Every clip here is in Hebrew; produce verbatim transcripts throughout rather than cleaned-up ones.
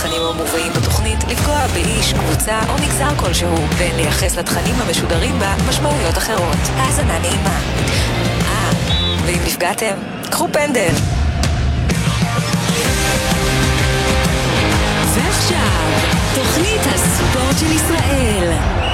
התכנים המובאים בתוכנית לפגוע באיש, קבוצה או מגזר כלשהו, ואין לייחס לתכנים המשודרים בה משמעויות אחרות. האזנה נעימה. אה, ואם נפגעתם, קחו פנדל. ועכשיו, תוכנית הספורט של ישראל.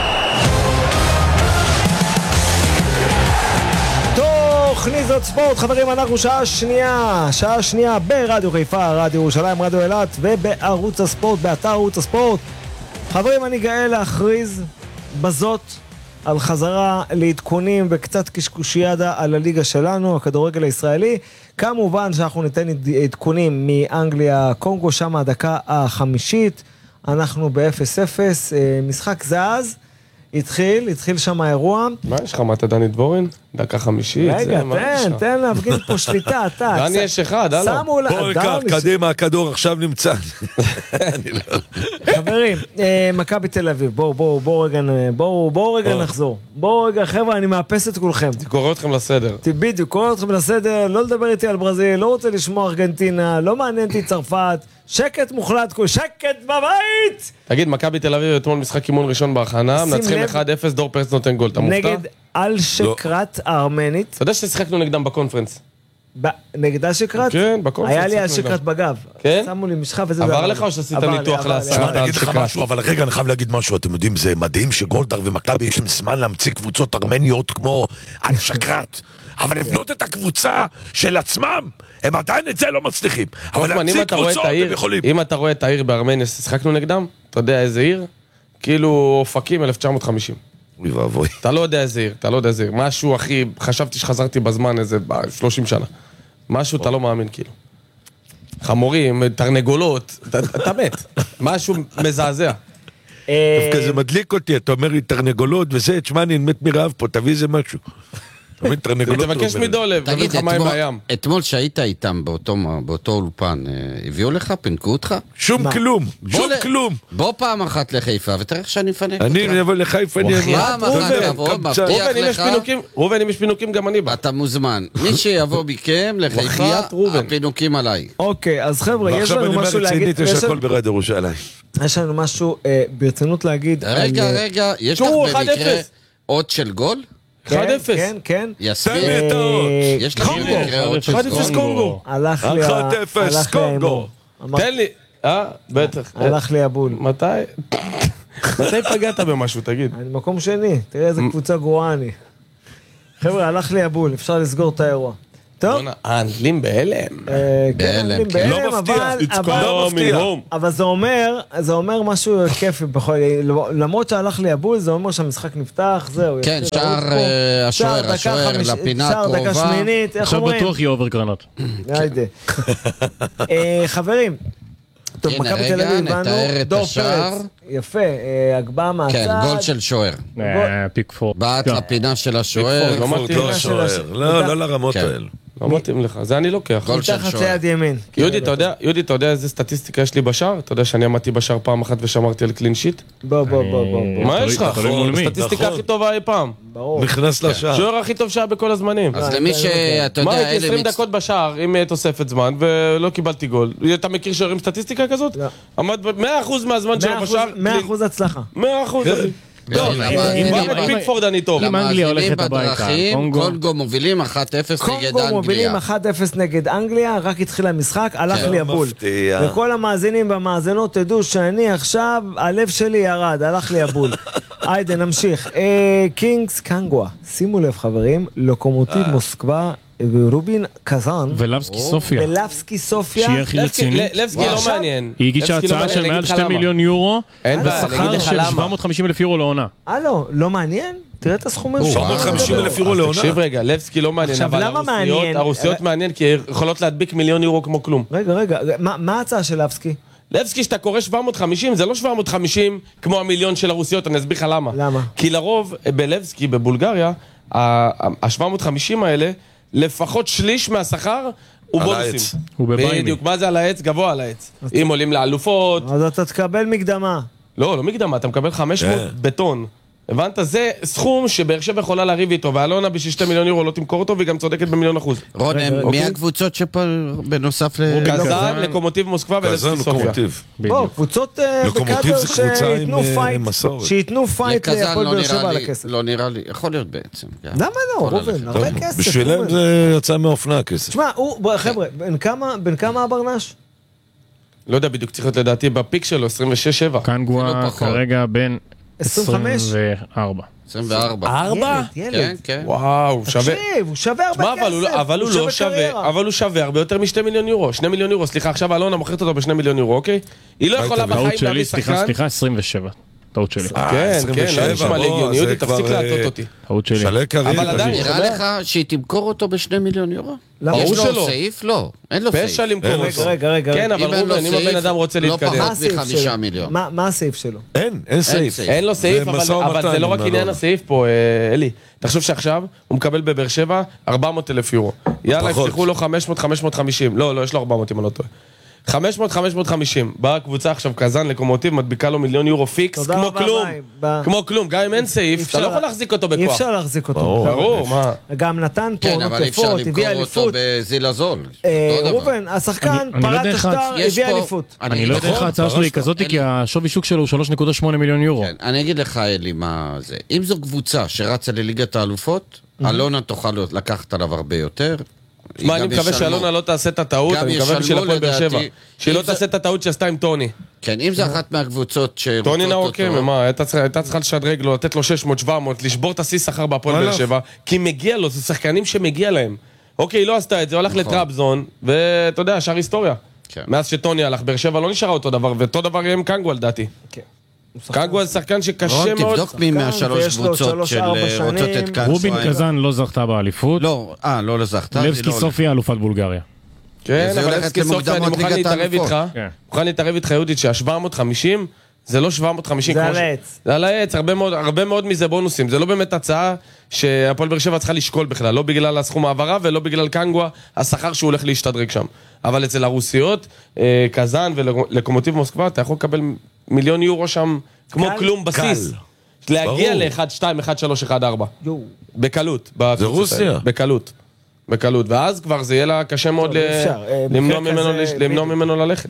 תוכנית זאת ספורט, חברים, אנחנו שעה שנייה, שעה שנייה ברדיו חיפה, רדיו ירושלים, רדיו אילת ובערוץ הספורט, באתר ערוץ הספורט. חברים, אני גאה להכריז בזאת על חזרה לעדכונים וקצת קשקושיאדה על הליגה שלנו, הכדורגל הישראלי. כמובן שאנחנו ניתן עדכונים מאנגליה, קונגו, שם הדקה החמישית. אנחנו ב-אפס אפס, משחק זז, התחיל, התחיל שם האירוע. מה יש לך, מה אתה דני דבורין? דקה חמישית? רגע, תן, תן להפגין פה שליטה, אתה. דני יש אחד, הלו. בוא ריקח, קדימה, הכדור עכשיו נמצא. חברים, מכבי תל אביב, בואו, בואו, בואו רגע, בואו, בואו רגע נחזור. בואו רגע, חבר'ה, אני מאפס את כולכם. אני קורא אתכם לסדר. בדיוק, קורא אתכם לסדר, לא לדבר איתי על ברזיל, לא רוצה לשמוע ארגנטינה, לא מעניין אותי צרפת, שקט מוחלט, שקט בבית! תגיד, מכבי תל אביב אתמול משחק אימון ראשון בהכנה, מנצחים אחד אפס, דור פרץ נותן גול, אתה מופתע? נגד אלשקרט הארמנית. אתה יודע ששיחקנו נגדם בקונפרנס? נגד אלשקרט? כן, בקונפרנס. היה לי אלשקרט בגב. כן? שמו לי משחה וזה... עבר לך או שעשית ניתוח להסרת אלשקרט? אבל רגע, אני חייב להגיד משהו, אתם יודעים, זה מדהים שגולדהר ומכבי יש להם זמן להמציא קבוצות ארמניות כמו אלשקרט. אבל לבנות את הקבוצה של עצמם, הם עדיין את זה לא מצליחים. אבל להמציא קבוצות הם יכולים. אם אתה רואה את העיר בארמניה, שחקנו נגדם, אתה יודע איזה עיר? כאילו אופקים אלף תשע מאות וחמישים. אוי ואבוי. אתה לא יודע איזה עיר, אתה לא יודע איזה עיר. משהו, אחי, חשבתי שחזרתי בזמן איזה שלושים שנה. משהו, אתה לא מאמין, כאילו. חמורים, תרנגולות, אתה מת. משהו מזעזע. דווקא זה מדליק אותי, אתה אומר לי תרנגולות וזה, תשמע, אני מת מרעב פה, תביא איזה משהו. תבקש מדולב, תביא לך מים מהים. אתמול שהיית איתם באותו אולפן, הביאו לך, פינקו אותך? שום כלום, שום כלום. בוא פעם אחת לחיפה ותראה איך שאני מפנק אותך. אני אבוא לחיפה, אני אבוא. פעם אחת תבוא, מבטיח לך. רובן, אם יש פינוקים, גם אני בא. אתה מוזמן. מי שיבוא מכם לחיפה, הפינוקים עליי. אוקיי, אז חבר'ה, יש לנו משהו להגיד. יש הכל ברד ירושלים. יש לנו משהו ברצינות להגיד. רגע, רגע, יש לך במקרה עוד של גול? אחד אפס. כן, כן. יסמין. יש לך במקרה עוד של אחד אפס קונגו. הלך לי אחד אפס קונגו. תן לי. אה, בטח. הלך לי הבול. מתי? מתי פגעת במשהו, תגיד? אני מקום שני. תראה איזה קבוצה גרועה אני. חבר'ה, הלך לי הבול. אפשר לסגור את האירוע. טוב? האנגלים בהלם. בהלם, כן. לא מפתיע. לא מפתיע. אבל זה אומר, זה אומר משהו כיפי. למרות שהלך לי הבול, זה אומר שהמשחק נפתח, זהו. כן, שער השוער, השוער לפינה הקרובה. שער דקה שמינית, איך אומרים? עכשיו בטוח יהיה אובר קרנות. היידה. חברים, טוב, מכבי תל אביב, נתאר את השער. יפה, הגבהה מהצד. כן, גול של שוער. פיק פור. בעט לפינה של השוער. לא, לא לרמות האלה. לא מתאים לך, זה אני לוקח. גול של מתחת שוער. ליד ימין. יהודי, אתה יודע, יהודי, אתה יודע איזה סטטיסטיקה יש לי בשער? אתה יודע שאני עמדתי בשער פעם אחת ושמרתי על קלין שיט? בוא, בוא, בוא, בוא. מה יש לך? תלוי מול מי. הסטטיסטיקה הכי טובה אי פעם. ברור. נכנס לשער. שוער הכי טוב שהיה בכל הזמנים. אז למי שאתה מה, יודע, הייתי עשרים דקות בשער עם תוספת זמן ולא קיבלתי גול. אתה מכיר שוערים סטטיסטיקה כזאת? לא. עמד מאה אחוז מהזמן שלו בשער. מאה אחוז הצלחה. מאה אחוז. טוב, כבר פיקפורד אני טוב. אם אנגליה הולכת הביתה, קונגו. קונגו מובילים אחת אפס נגד קונגו מובילים אנגליה. אחת אפס נגד אנגליה, רק התחיל המשחק, הלך לי הבול. וכל המאזינים והמאזינות תדעו שאני עכשיו, הלב שלי ירד, הלך לי הבול. היידה, נמשיך. קינגס קנגווה, שימו לב חברים, לוקומוטיב מוסקבה, ורובין קזאן. ולבסקי סופיה. ולבסקי סופיה. שהיא הכי רצינית. לבסקי לא מעניין. היא הגישה הצעה של מעל שתי מיליון יורו, אין בעיה, אני אגיד בשכר לך של למה. שבע מאות וחמישים אלף יורו לעונה. הלו, לא מעניין? תראה את הסכומים. שבע מאות וחמישים אלף יורו לעונה. תקשיב רגע, לבסקי לא מעניין, עכשיו, אבל למה מעניין? הרוסיות מעניין, כי יכולות להדביק מיליון יורו כמו כלום. רגע, רגע, מה מה ההצעה של לבסקי? לבסקי, שאתה קורא שבע מאות וחמישים, זה לא שבע מאות וחמישים כמו המיליון של הרוסיות, אני אסביר לך למה. למה? כי לרוב, בלבסקי, בבולגריה, ה-שבע מאות וחמישים האלה, לפחות שליש מהשכר הוא בונוסים. הוא בביימי. בדיוק, מה זה על העץ? גבוה על העץ. אם עולים לאלופות. אז אתה תקבל מקדמה. לא, לא מקדמה, אתה מקבל חמש מאות בטון. הבנת? זה סכום שבאר שבע יכולה להריב איתו, ואלונה בשביל שתי מיליון יורו לא תמכור אותו, והיא גם צודקת במיליון אחוז. רון, מי הקבוצות שפה בנוסף ל... קזאן, לקומוטיב מוסקבה ולפסקי סופיה. בוא, קבוצות בקאדר שייתנו פייט להפועל באר שבע על הכסף. לא נראה לי, יכול להיות בעצם. למה לא, רובן? הרבה כסף. בשבילם זה יצא מאופנה הכסף. תשמע, חבר'ה, בן כמה הברנש? לא יודע, בדיוק צריך להיות לדעתי בפיק שלו, עשרים ושש שבע. קנגואה כרגע בין עשרים וחמש? עשרים וארבע. עשרים וארבע. ארבע? ילד, כן, כן. וואו, שווה. תקשיב, הוא שווה הרבה שמה, כסף. אבל הוא לא שווה, אבל הוא שווה הרבה יותר משתי מיליון יורו. שני מיליון יורו, סליחה, עכשיו אלונה מוכרת אותו בשני מיליון יורו, אוקיי? היא לא יכולה בחיים טעות שלי, להביא סליחה, שחקן. סליחה, עשרים ושבע. טעות שלי. כן, כן, לא נשמע לגיוני, יהודי, תפסיק להטות אותי. טעות שלי. שלה קריירה. אבל עדיין, נראה לך שהיא תמכור אותו בשני מיליון יורו? למה? יש ברור לו שלא. סעיף? לא, אין לו סעיף. פשע למכור רגע, אותו. רגע, רגע. כן, אבל אם אין לו רובן, אם סעיף, הבן אדם רוצה לא להתקדם. פחות. מה הסעיף מחמישה שלו? מיליון. מה- מה הסעיף שלו? אין, אין סעיף. סעיף. אין לו סעיף, זה אבל, משא אבל ומתן זה לא עם רק עניין אלונה. הסעיף פה, אה, אלי. תחשוב שעכשיו הוא מקבל בבאר שבע ארבע מאות אלף יורו. יאללה, פחות. הבטיחו לו חמש מאות חמש מאות וחמישים. לא, לא, יש לו ארבע מאות אם אני לא טועה. חמש מאות חמש מאות וחמישים. באה הקבוצה עכשיו קזאן לקומוטיב, מדביקה לו מיליון יורו פיקס, תודה כמו רבה, כלום. ביי. ב- כמו כלום, גם אם אין סעיף, אפשר אתה לא לה- יכול להחזיק אותו אי בכוח. אפשר להחזיק אותו. ברור, מה? גם נתן פה כן, אבל אי אפשר נוטפות, הביא למכור אותו אליפות. בזיל הזול. אה, אותו דבר. רובן, השחקן אני- אני לא פרץ יודע איך השטר, יש הביא פה- אליפות. אני לא יודע איך נכון, ההצעה שלו היא כזאת, כי השווי שוק שלו הוא שלוש נקודה שמונה מיליון יורו. כן, אני אגיד לך, אלי, מה זה. אם זו קבוצה שרצה לליגת האלופות, אלונה תוכל לקחת עליו הרבה יותר. מה, אני גם מקווה ישלמו. שאלונה לא תעשה את הטעות, גם אני מקווה בשביל ישלמו הפועל באר שבע. לדעתי. שהיא לא אם זה- תעשה את הטעות שעשתה עם טוני. כן, אם זה אחת מהקבוצות שרוצות טוני אותו... נאורקם, מה, הייתה צריכה- הייתה צריכה לשדרג לו, לתת לו שש מאות שבע מאות, לשבור את השיא שכר בהפועל באר וואלה. שבע, כי מגיע לו, זה שחקנים שמגיע להם. אוקיי, היא לא עשתה את זה, הוא הלך נכון. לטראבזון, ואתה יודע, שר היסטוריה. כן. מאז שטוני הלך, באר שבע לא נשארה אותו דבר, ואותו דבר יהיה עם קנגואל, לדעתי. כן. קנגואל זה שחקן שקשה רון, מאוד. תבדוק מי מהשלוש ויש לו קבוצות שלוש, של ארבע אה, רוצות שנים. את קאנצוויין. רובין קזאן לא זכתה באליפות. לא, אה, לא לזכתה. לבסקי סופיה אלופת בולגריה. כן, זה אבל הולכת לבסקי סופיה, אני למוקדמות מוכן ליגת להתערב האלופות. איתך, כן. מוכן להתערב איתך, יהודית, שה-שבע מאות וחמישים זה לא שבע מאות וחמישים. זה כמו על ש- העץ. זה על העץ, הרבה מאוד, הרבה מאוד מזה בונוסים. זה לא באמת הצעה שהפועל באר שבע צריכה לשקול בכלל, לא בגלל הסכום העברה ולא בגלל קנגואה, השכר שהוא הולך להשתדרג שם. אבל אצל הרוסיות, אה, קזאן ולקומוטיב מוסקבה, אתה יכול לקבל מיליון יורו שם כמו קל? כלום בסיס. להגיע ברור. ל-אחת שתיים, אחת שלוש, אחת ארבע. יואו. בקלות. זה רוסיה. בקלות. בקלות. ואז כבר זה יהיה לה קשה מאוד טוב, ל- אפשר. אה, למנוע במקרה ממנו כזה, לש- למנוע בדיוק. ממנו ללכת.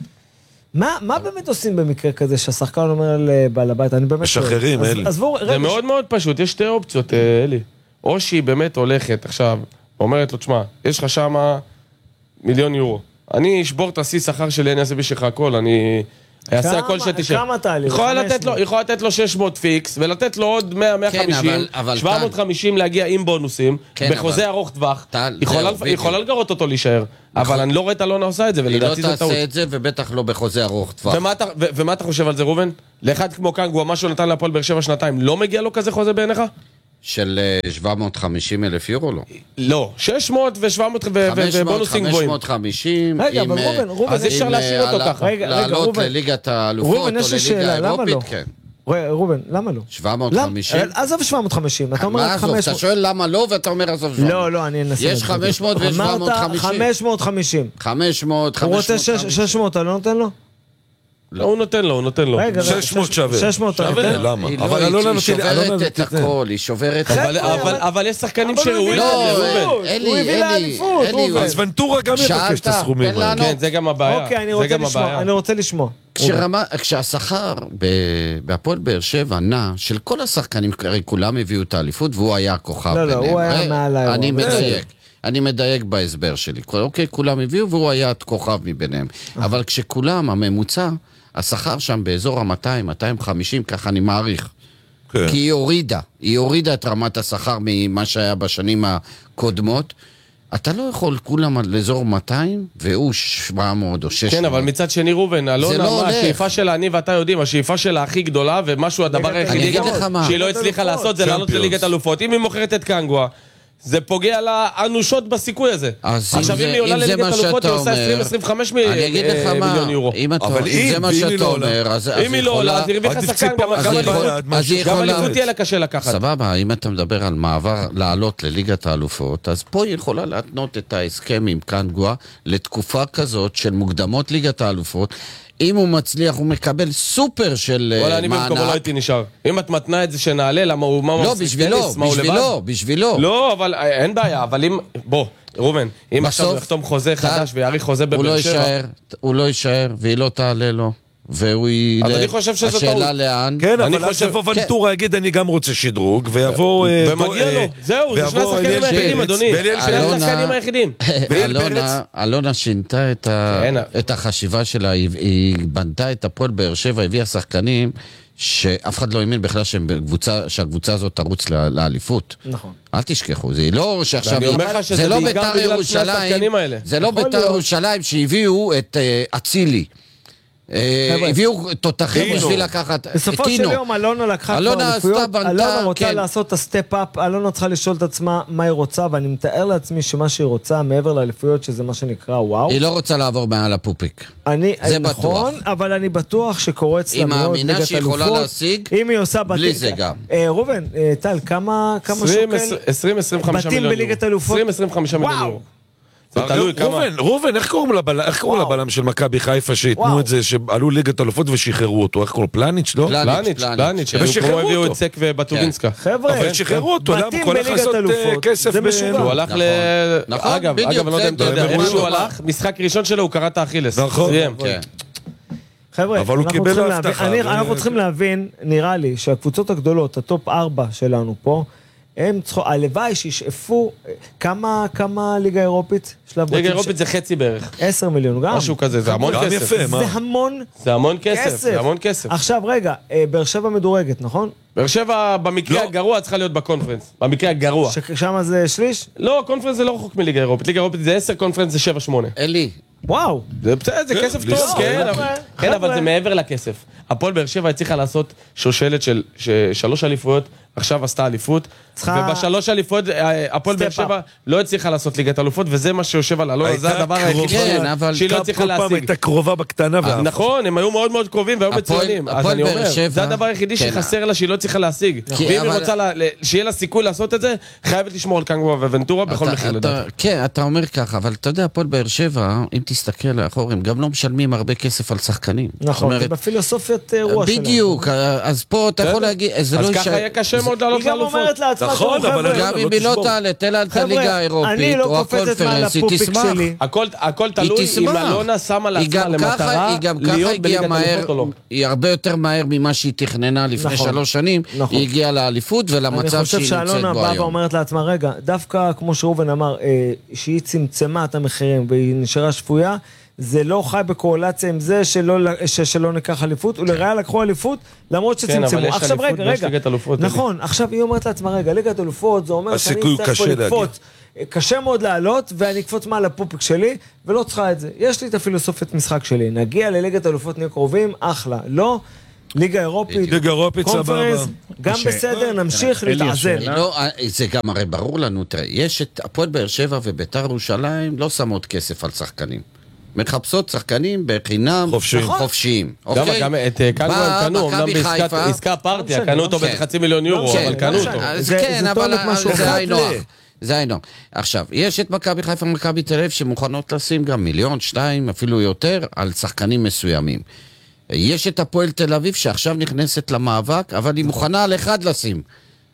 מה מה באמת עושים במקרה כזה שהשחקן אומר לבעל הבית? אני באמת... משחררים, שואל. אז- אלי. עזבו, רגע, זה מאוד מאוד פשוט, יש שתי אופציות, אה, אלי. או שהיא באמת הולכת עכשיו, אומרת לו, תשמע, יש לך שמה מיליון יורו. אני אשבור את השיא שכר שלי, אני אעשה בשבילך הכל, אני אעשה כמה- הכל שתשב. כמה תעלי? יכולה חמש לתת לו, מאות. יכולה לתת לו שש מאות פיקס, ולתת לו עוד מאה, מאה וחמישים, אבל- אבל שבע מאות וחמישים להגיע עם בונוסים, כן, בחוזה אבל- ארוך טווח. טל, יכולה- זהו, בדיוק. יכולה לגרות אותו להישאר, אבל אני לא רואה את אלונה עושה את זה, היא לא ולדעתי זה טעות. תעשה את זה, ובטח לא בחוזה ארוך טווח. ומה אתה- ו- ומה אתה חושב על זה, ראובן? לאחד כמו קנגואה, מה שהוא נתן להפועל באר שבע שנתיים, לא מגיע לו כזה חוזה בעיניך? של אה, שבע מאות וחמישים אלף יורו, לא. לא, שש מאות ושבע מאות ו- ו- חמש מאות, ובונוסים חמש גבוהים. מאות וחמישים. רגע, עם, אבל אה, רובן, רובן, אז אי אפשר עם, להשאיר אה, אותו עלה- ככה. רגע, רגע, לעלות רובן. לליגת האלופות או רובן, יש לי לליגה שאלה, למה האירופית, לא? כן. ר- רובן, למה לא? שבע מאות למה? וחמישים? עזוב שבע מאות וחמישים, אתה אומר מה רק עזוב, חמש אתה מאות. שואל למה לא, ואתה אומר עזוב שבע מאות. לא, לא, אני אנסה. יש להסביר. חמש מאות ויש שבע מאות וחמישים. אמרת חמש מאות וחמישים. חמש מאות, הוא חמש רוצה מאות וחמישים. שש מאות, אתה לא נותן לו? לא, הוא נותן לו, הוא נותן לו. רגע, רגע, שש מאות שש- שווה. שש מאות, אתה שווה, נותן? למה? היא לא, אבל היא- אלונה היא נותנת, אלונה שוברת את נותנת. הכל, היא שוברת... אבל- חבר'ה, אבל- אבל- אבל יש שחקנים אבל הוא שראויים הביא לא, לזה, לאליפות. ראובן. אלי, הוא הביא אלי, לאליפות, אלי, רובן. אז ונטורה גם שאלת, יבקש את הסכומים תן האלה. לנו. כן, זה גם הבעיה. אוקיי, אני זה רוצה גם לשמוע, הבעיה. אני רוצה לשמוע. כשרמה, כשהשכר ב- בהפועל באר שבע נע, של כל השחקנים, הרי כולם הביאו את האליפות, והוא היה הכוכב לא, לא, ביניהם. הוא היה הרי- מעל האירוע. אני בסדר. מדייק. אני מדייק בהסבר שלי. אוקיי, כולם הביאו, והוא היה הכוכב מביניהם. אבל כשכולם, הממוצע, השכר שם באזור ה-מאתיים, מאתיים וחמישים, ככה אני מעריך. כן. כי היא הורידה, היא הורידה את רמת השכר ממה שהיה בשנים הקודמות. אתה לא יכול כולם על אזור מאתיים, והוא שבע מאות או שש מאות. כן, אבל מצד שני, ראובן, אלונה, לא מה, הולך. השאיפה שלה, אני ואתה יודעים, השאיפה שלה הכי גדולה, ומשהו, הדבר אני היחידי אגיד גם לך מה. שהיא לא ליגת הצליחה אלופות. לעשות, זה לעלות צ'מפיונס. לליגת אלופות. אם היא מוכרת את קנגואה, זה פוגע לה אנושות בסיכוי הזה. אז אם עכשיו, זה- אם היא עולה אם זה לליגת מה אלופות, היא שאתה עושה אומר, עשרים עשרים וחמש אני אגיד לך מה, מיליון יורו. אם אתה- אבל אם אם- זה מה ואם היא שאתה לא עולה, אומר, אז אז אם היא לא עולה, אז היא הרוויחה עדיף שחקן, ציפור, גם אז גם היא אליפות. יכולה- אז משהו היא גם יכולה- אליפות יהיה לה קשה לקחת. סבבה, אם אתה מדבר על מעבר לעלות לליגת האלופות, אז פה היא יכולה להתנות את ההסכם עם קנגואה לתקופה כזאת של מוקדמות ליגת האלופות. אם הוא מצליח, הוא מקבל סופר של וואלה, אני מענק. במקומו לא הייתי נשאר. אם את מתנה את זה שנעלה, למה הוא... מה הוא לא, מחזיק בשבילו, טניס? מה, הוא בשבילו, לבד? בשבילו. לא, אבל אין בעיה, אבל אם... בוא, ראובן, אם עכשיו הוא יחתום חוזה חדש ויאריך חוזה הוא לא בבאר שבע... יישאר, הוא לא יישאר, והיא לא תעלה לו. והוא י... אז אני חושב שזו טעות. השאלה לאן. כן, אני אבל אז חושב- יבוא ונטורה יגיד אני גם רוצה שדרוג, ויבוא... אה, ומגיע אה, לו, זהו, זה שני ויבוא השחקנים אליאל היחידים, פרץ, אדוני. ואליאל שני אלונה- השחקנים היחידים. ואליאל אלונה, אלונה שינתה את, ה... כן. את החשיבה שלה, היא, היא בנתה את הפועל באר שבע, הביאה שחקנים שאף אחד לא האמין בכלל שהם בקבוצה, שהקבוצה הזאת תרוץ ל- לאליפות. נכון. אל תשכחו, זה לא שעכשיו... ואני אומר לך שזה זה לא בעיקר בית"ר בגלל שני ירושלים, השחקנים האלה. זה לא יכול בית"ר להיות. ירושלים שהביאו את אה, אצילי. אה, חבר'ה. הביאו תותחים טינו. בשביל לקחת... בסופו את של טינו. יום אלונה לקחה כבר אלונה עשתה, אליפויות, בנתה, אלונה רוצה כן. לעשות את הסטפ-אפ, אלונה צריכה לשאול את עצמה מה היא רוצה, ואני מתאר לעצמי שמה שהיא רוצה מעבר לאליפויות, שזה מה שנקרא וואו. היא לא רוצה לעבור מעל הפופיק. אני, זה נכון, בטוח. אבל אני בטוח שקורץ היא לה מאוד מאמינה ליגת שהיא יכולה אלופות. להשיג, אם היא עושה בתים... בלי זה גם. אה, ראובן, אה, טל, כמה כמה שוקל... עשרים עשרים וחמישה בתים מיליון בליגת יורו. אלופות? עשרים עשרים וחמישה מיליון וואו. יורו. זה תלוי כמה... ראובן, ראובן, איך קוראים לבלם, איך קוראים וואו. לבלם של מכבי חיפה שהתנו וואו. את זה, שעלו ליגת אלופות ושחררו אותו, איך קוראים לו? פלניץ', לא? פלניץ'. פלניץ', פלניץ', כן. הם כמו הביאו אותו. את סק ובטובינסקה. חבר'ה, אבל שחררו אותו, למה? בתים הוא הולך בליגת לעשות, אה, אלופות, כסף זה ב- משוגע. הוא הלך ל... נכון, אגב, בדיוק, אגב, אני לא יודע אם אתה זה- יודע, זה- איך זה- שהוא זה- הלך, משחק ראשון שלו הוא קרא את האכילס. נכון. סיים. כן. חבר'ה, אבל הוא אנחנו קיבל צריכים הבטחה, להבין- אני- ו- אנחנו צריכים להבין, נראה לי, שהקבוצות הגדולות, הטופ ארבע שלנו פה, הם צריכו, הלוואי שישאפו, כמה, כמה ליגה אירופית? שלב ליגה בתים אירופית זה חצי בערך. ש- עשר מיליון, גם. משהו כזה, זה המון גם כסף. יפה, מה? זה המון זה המון כסף, כסף. זה המון כסף. עכשיו, רגע, אה, באר שבע מדורגת, נכון? באר שבע במקרה לא. הגרוע צריכה להיות בקונפרנס. במקרה הגרוע. ששם זה שליש? לא, קונפרנס זה לא רחוק מליגה אירופית. ליגה אירופית זה עשר, קונפרנס זה שבע שמונה. אלי, וואו. זה בסדר, זה כסף טוב, לא, כן, חבר'ה, אבל- כן, חבר'ה. אבל זה מעבר לכסף. הפועל באר שבע הצליחה לעשות שושלת של ש- שלוש אליפויות, עכשיו עשתה אליפות, צריכה- ובשלוש אליפויות אה, הפועל באר Step שבע לא הצליחה לעשות ליגת אלופות, וזה מה שיושב על אלונה, זה הייתה הדבר היחיד קרובה. כן, אבל שהיא לא כל הצליחה פעם להשיג. הייתה קרובה בקטנה ואף. נכון, הם היו מאוד מאוד קרובים והיו הפועל- מצוינים. אז הפועל אני באר אומר, שבע- זה הדבר היחידי כן. שחסר לה שהיא לא צריכה להשיג. כי- ואם היא אבל- רוצה לה- ל- שיהיה לה סיכוי לעשות את זה, חייבת לשמור על קנגווה וונטורה בכל אתה- מחיר אתה- לדעתי. כן, אתה אומר ככה, אבל אתה יודע, הפועל באר שבע, אם תסתכל לאחור, הם גם לא משלמים הרבה כסף על שחקנים. זאת נכון, אומרת, זה בפילוסופיית אירוע שלהם. בדיוק, אז פה אתה יכול בסדר. להגיד, זה לא אז ככה יישאר- יהיה קשה מאוד לעלות היא גם לאלופות. אומרת לעצמה, נכון, תראו, אבל חבר'ה, גם לא אם היא לא תשבור. תעלה, תעלה את חבר'ה, הליגה אני האירופית, לא או קופצת מעל הקונפרנס, היא הפופיק תשמח. שלי. הכל, הכל היא תלוי אם תשמח. אלונה שמה היא לעצמה גם ככה- למטרה היא גם ככה להיות הגיעה בליגת מהר, אלופות או לא. היא הרבה יותר מהר ממה שהיא תכננה לפני נכון. שלוש שנים, נכון. היא הגיעה לאליפות אני ולמצב חושב שהיא נמצאת שאלונה בו באה היום. ואומרת לעצמה, רגע, דווקא כמו שראובן אמר, אה, שהיא צמצמה את המחירים והיא נשארה שפויה, זה לא חי בקורלציה עם זה שלא, ש- שלא ניקח אליפות, ולראיה לקחו אליפות, למרות כן, אבל שצמצמו. יש עכשיו אליפות רגע, ויש רגע, ליגת אלופות, נכון, עכשיו היא אומרת לעצמה, רגע, ליגת אלופות, זה אומר שאני הסיכוי צריך קשה פה להגיע. לקפוץ. קשה מאוד לעלות, ואני אקפוץ מעל הפופיק שלי, ולא צריכה את זה. יש לי את הפילוסופיית משחק שלי. נגיע לליגת אלופות, נהיה קרובים, אחלה. לא, ליגה אירופית, ליגה אירופית, קונפרנס, סבבה. גם קשה. בסדר, נמשיך אלי, להתאזן. השאלה- לא, זה גם הרי ברור לנו, תראה, יש את הפועל באר שבע וביתר ירושלים לא שמות כסף על שחקנים. מחפשות שחקנים בחינם חופשיים. חופשיים. גם, אוקיי? גם את אה, קנגו בא הם קנו, אמנם מכבי בעסקת חיפה- עסקה פרטיה, לא משנה, קנו לא אותו משנה. בחצי מיליון יורו, משנה, אבל לא קנו משנה. אותו. אז זה- כן, זה אבל טוב את משהו זה אחד היינו. ל- זה היינו. עכשיו, יש את מכבי חיפה ומכבי תל אביב שמוכנות לשים גם מיליון, שתיים, אפילו יותר, על שחקנים מסוימים. יש את הפועל תל אביב שעכשיו נכנסת למאבק, אבל היא מוכנה על אחד לשים.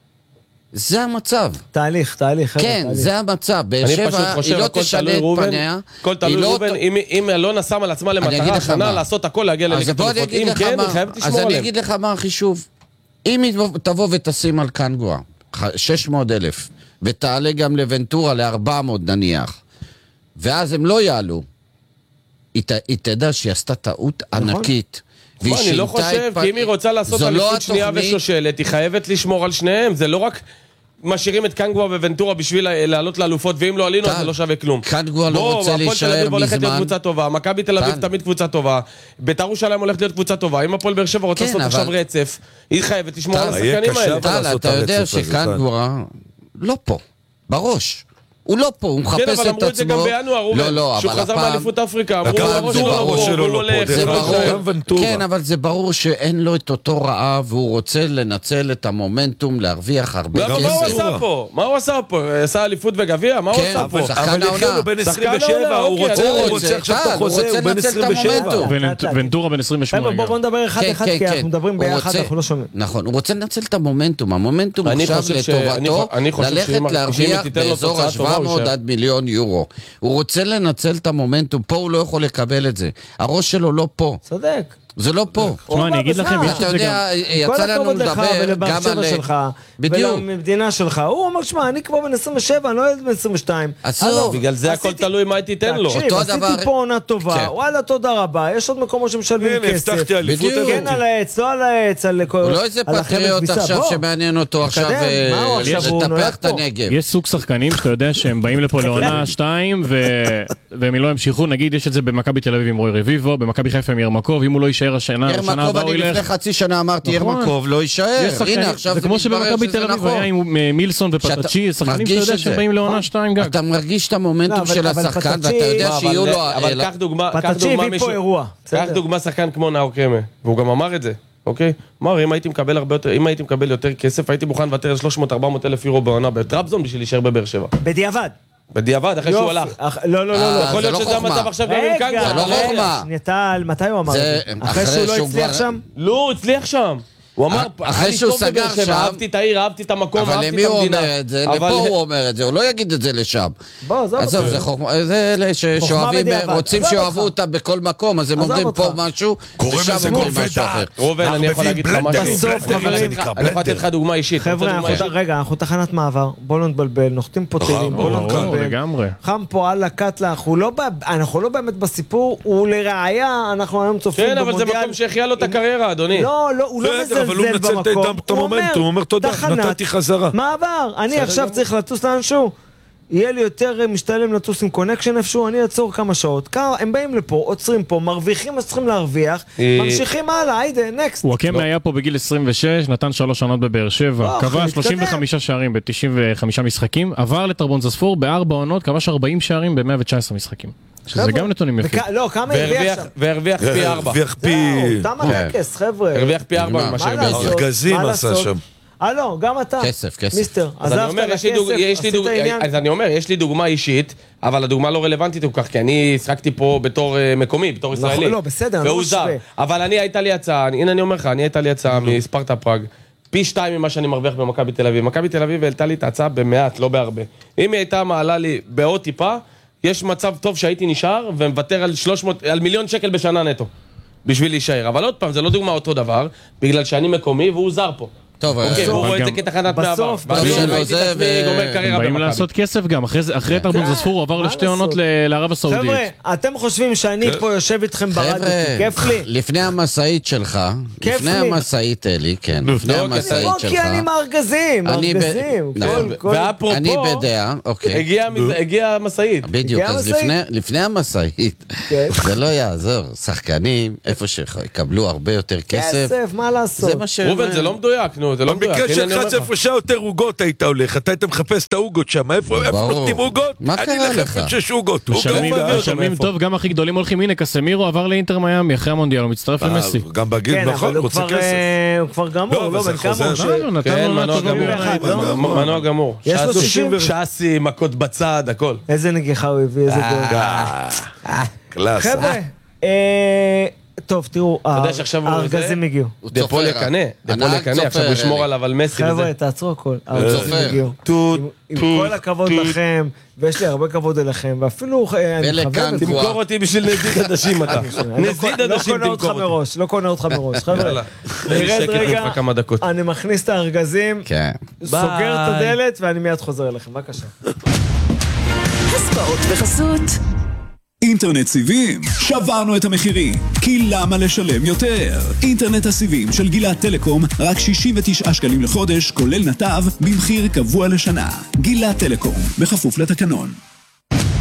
זה המצב. תהליך, תהליך. חבר'ה, כן, תהליך. זה המצב. באר אני שבע, פשוט חושב, היא לא הכל תשנה תלוי את ראובן, פניה. הכל היא תלוי לא ראובן, ת- אם- אם אלונה שמה לעצמה אני אגיד למטרה לך השנה מה. לעשות הכל להגיע אז לליגת בוא אני אלופות, אגיד אם לך כן, מה, היא חייבת אז לשמור אני עליהם. אגיד לך מה החישוב. אם היא תבוא ותשים על קנגואה שש מאות אלף, ותעלה גם לוונטורה ל-ארבע מאות נניח, ואז הם לא יעלו, היא ת- היא תדע שהיא עשתה טעות ענקית. והיא נכון, אני לא שינתה חושב, את פ- כי אם היא רוצה לעשות זו לא אליפות שנייה התוכנית. ושושלת, היא חייבת לשמור על שניהם, זה לא רק משאירים את קנגווה וונטורה בשביל לעלות לאלופות, ואם לא עלינו, אז טל, זה לא שווה כלום. קנגווה לא בוא, רוצה הפועל תל להישאר אביב הולכת להיות מזמן. קבוצה טובה, מכבי תל אביב טל. תמיד קבוצה טובה, בית"ר ירושלים הולכת להיות קבוצה טובה, אם הפועל באר שבע רוצה כן, לעשות עכשיו אבל- רצף, היא חייבת לשמור טל, על יהיה השחקנים קשה, האלה. אבל טל, לעשות אתה יודע הרצף הזה, שקנגואה לא פה, בראש. הוא לא פה, הוא מחפש את עצמו. כן, אבל אמרו את זה גם בינואר, הוא לא, לא, שהוא אבל חזר הפעם... מאליפות אפריקה, אמרו גם הראש זה שלו ברור לא שלו פה, הוא לא הולך. פה, זה דרך ברור, גם ונטורה. כן, אבל זה ברור שאין לו את אותו רעב, והוא רוצה לנצל את המומנטום, להרוויח הרבה אבל מה הוא כסף. עשה פה? מה הוא עשה פה? עשה אליפות וגביע? מה הוא כן, עשה פה? אבל- שחקן אבל העונה. לכן הוא בן שחקן עשרים ושבע, העונה, הוא אוקיי, רוצה הוא הוא רוצה, רוצה עכשיו את כן, הוא החוזה, רוצה הוא בן לנצל את עשרים ושבע. המומנטום. ונט- ונטורה בן עשרים ושמונה חבר'ה, גם. בואו בוא נדבר אחד כן, אחד, כן, כי כן. אנחנו מדברים הוא ביחד, רוצה- אנחנו לא שומעים. נכון, הוא רוצה לנצל את המומנטום, המומנטום אני עכשיו חושב ש- אני לטובתו, חו- אני חושב ללכת שאם- שאם להרוויח היא תיתן לו באזור תוצאה טובה, הוא ה-שבע מאות יישאר. עד מיליון יורו. הוא רוצה לנצל את המומנטום, פה הוא לא יכול לקבל את זה. הראש שלו לא פה, צודק. זה לא פה. תשמע, אני אגיד לכם, יש אתה את זה גם. יודע, כל יצא לנו הכבוד לך לדבר ולבאר גם שבע על... שלך, בדיוק. ולמדינה שלך. הוא אומר, שמע, אני כבר בן עשרים ושבע, אני לא ילד בן עשרים ושתיים. עזוב. הלו, בגלל זה הכל עשיתי- תלוי מה היא תיתן לו. תקשיב, אותו עשיתי דבר- פה עונה טובה, כן. וואלה, תודה רבה, יש עוד מקומות שמשלמים הנה, כסף. הבטחתי אליפות, בדיוק. כן על העץ, לא על העץ, על כל... הוא לא איזה על החבל פטריוט כביסה. עכשיו בוא. שמעניין אותו עכשיו תתקדם, אה, מה הוא עכשיו, הוא נולד לטפח את פה. הנגב. יש סוג שחקנים שאתה יודע שהם באים לפה לעונה שתיים ו- והם לא ימשיכו, נגיד יש את זה במכבי תל אביב עם רוי רביבו, במכבי חיפה עם ירמקוב, אם הוא לא יישאר השנה, השנה ירמקוב, הבאה הוא אני לפני ילך. חצי שנה אמרתי נכון. ירמקוב לא יישאר. יש שחקנים- הנה עכשיו זה זה כמו מתברר שבמכבי שזה תל אביב היה נכון. עם אה, מילסון ופטצ'י, שחקנים שאתה מרגיש יודע את שהם זה. באים לעונה שתיים גג. אתה מרגיש את לא, המומנטום אבל- של אבל השחקן פטצ'י- ואתה יודע לא, שיהיו אבל- לו... אבל אלא- קח דוגמה, קח פטצ'י דוגמה הביא מישהו... פה אירוע. קח בסדר. דוגמה שחקן כמו נאור קרמה, והוא גם אמר את זה, אוקיי? אמר, אם הייתי מקבל הרבה יותר, אם הייתי מקבל יותר כסף, הייתי מוכן לוותר על שלוש מאות ארבע מאות אלף יורו בעונה בטרבזון בשביל להישאר בבאר שבע. בדיעבד. בדיעבד, אחרי שהוא יופי. הלך. אח- לא, לא, לא, אה, לא. יכול זה להיות לא שזה חוכמה. המצב עכשיו גם עם רגע, קנגה. זה לא רגע, חוכמה. שנייה, טל, מתי הוא אמר זה- את זה? אחרי אחרי שהוא לא שהוא הצליח כבר- שם? לא, הוא הצליח שם. הוא אמר, אחרי היה לי שהוא טוב בבאר סגר שבע, שם- אהבתי את העיר, אהבתי את המקום, אבל אהבתי למי את הוא המדינה. אומר את זה? אבל- לפה הוא אומר את זה, הוא לא יגיד את זה לשם. בוא, עזוב עזוב, אותך. זה חוכמה, זה אלה ש- חוכמה שאוהבים, בדיעבד. רוצים עזוב שאוהבו אותך. אותה בכל מקום, אז הם עזוב אומרים אותך. פה משהו, קוראים ושם לזה אומרים גובה משהו אחר. דעת. ראובן, אני יכול להגיד לך משהו. בסוף, בלנדר, חברים, זה נקרא אני יכול לתת בלנדר. לך דוגמה אישית. אתה רוצה חבר'ה, דוגמה אנחנו- אישית? רגע, אנחנו תחנת מעבר, בואו לא נתבלבל, נוחתים פה טילים, בואו לא ברור, נתבלבל. לגמרי. חם פה על הקטלה, אנחנו לא ב- אנחנו לא באמת בסיפור, ולראיה, אנחנו היום צופים כן, אבל זה במונדיאל. מקום שהחיה לו את הקריירה, אדוני. לא, לא, הוא לא בסדר, אבל הוא מזלזל מנצל את במקום. את המומנטום, הוא אומר תודה, תחנת נתתי חזרה. מעבר, אני עכשיו צריך לטוס לאנשהו. יהיה לי יותר משתלם לטוס עם קונקשן איפשהו, אני אעצור כמה שעות. כמה- הם באים לפה, עוצרים פה, מרוויחים מה שצריכים להרוויח, אה, ממשיכים הלאה, היידה, נקסט. וואקמה היה פה בגיל עשרים ושש, נתן שלוש עונות בבאר שבע, לא, אחי, כבש שלושים וחמישה שערים ב-תשעים וחמישה משחקים, עבר לטרבונזספור בארבע עונות, כבש ארבעים שערים ב-מאה ותשע עשרה משחקים. שזה גם נתונים יפים. וכ- לא, כמה הרוויח והרוויח- שם? והרוויח פי ארבע. הרוויח פי... זהו, תם הטקס, חבר'ה. הרוויח פי ארבע מה? ממה מה שהרוויח. לעשות? ארגזים מה עשה לעשות? שם. אה לא, גם אתה. כסף, כסף. מיסטר, אז אני עזבת אומר, יש לי דוג- לכסף, יש לי עשית דוג- עניין. אז אני אומר, יש לי דוגמה אישית, אבל הדוגמה לא רלוונטית כל כך, כי אני שחקתי פה בתור אה, מקומי, בתור נכון, ישראלי. לא, בסדר, אני לא והוא זר. משווה. אבל אני, הייתה לי הצעה, אני- הנה אני אומר לך, אני הייתה לי הצעה מספרטה פראג, פי שתיים ממה שאני מרוויח במכבי תל אביב. מכבי תל אביב העלתה לי את ההצעה במעט, לא בהרבה. אם היא הייתה מעלה לי בעוד טיפה, יש מצב טוב שהייתי נשאר ומוותר על שלוש מאות, על מיליון שקל בשנה נטו, בשביל להישאר. אבל עוד פעם, זה לא דוגמה אותו דבר, בגלל שאני מקומי והוא זר פה. טוב, אוקיי, אה, הוא רואה את זה גם- כתחנת בסוף, מעבר. בסוף ואני שלו ראיתי את זה עצמי ו- גומר הם קריירה באים במכבי. לעשות כסף גם, אחרי זה- אחרי טרבונזספור הוא עבר מה לשתי לעשות? עונות ל- לערב הסעודית. חבר'ה, אתם חושבים שאני פה יושב איתכם ברדיו, חבר'ה, כי כיף לי? לפני המשאית שלך, כיף לפני לי. המשאית, אלי, כן, לפני לא, המשאית לא, שלך. כי אני מארגזים, אני ב- מארגזים. נכון. כל- כל- ואפרופו, אני בדעה, אוקיי. הגיע מזה- הגיעה המשאית. בדיוק, הגיעה אז המשאית. לפני, לפני המשאית, כן. זה לא יעזור, שחקנים, איפה שיקבלו הרבה יותר כסף, כסף, מה לעשות? זה מה ש... ראובן, זה לא מדויק, נו, זה לא מדויק. במקרה הנה, אני שלך אומר זה לך. איפה שיותר עוגות היית הולך, אתה היית מחפש את העוגות שם, איפה איפה ברור. נותנים עוגות? מה אני קרה אלך לך? איפה שיש עוגות. עוגה משלמים- עוגה. משלמים מאיפה? טוב, גם הכי גדולים הולכים, הנה קסמירו עבר לאינטר מיאמי אחרי המונדיאל, הוא מצטרף למסי. אה, גם בגיל, כן, נכון, אבל הוא רוצה כבר, כסף. אה, הוא כבר גמור, לא, לא, אבל זה בן כמה חוזר. הוא ש... לא, לא, נתן כן, לו מנוע טובה גמור. שבעים ואחת, לא? מ- מנוע גמור. יש לו שסי, שישים ו- שסי, מכות בצד, הכל. איזה נגיחה הוא הביא, איזה גול. אה, קלאס. חבר'ה, אה, טוב, תראו, יודע שעכשיו הוא הארגזים זה? הגיעו. הוא דפול צופר, יקנה, דפול הנהג יקנה, צופר, עכשיו הוא ישמור אלי. עליו על מסי חבר'ה, וזה. תעצרו הכל, הארגזים צופר. הגיעו. טוט, עם- עם טוט, כל הכבוד טוט. לכם, ויש לי הרבה כבוד אליכם, ואפילו אה, אני ולכאן מכוון את זה. תבוא. תמכור אותי בשביל נזיד עדשים אתה. אני לא נזיד קונה- לא עדשים קונה אותך תמכור אותי. מראש, לא קונה אותך מראש. חבר'ה, יאללה. תן לי נרד שקט רגע, ממך כמה דקות. אני מכניס את הארגזים, כן. סוגר את ביי. הדלת, ואני מיד חוזר אליכם. בבקשה. הספורט בחסות. אינטרנט סיבים, שברנו את המחירים, כי למה לשלם יותר? אינטרנט הסיבים של גילת טלקום, רק שישים ותשעה שקלים לחודש, כולל נתב, במחיר קבוע לשנה. גילת טלקום, בכפוף לתקנון.